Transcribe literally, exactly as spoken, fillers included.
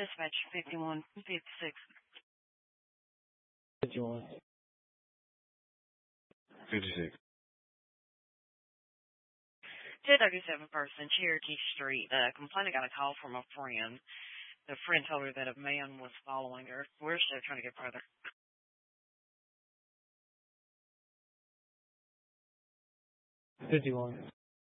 Dispatch fifty-one fifty-six. fifty-one. fifty-six. two thirty-seven First and Cherokee Street. The complainant got a call from a friend. The friend told her that a man was following her. We're still trying to get further. fifty-one.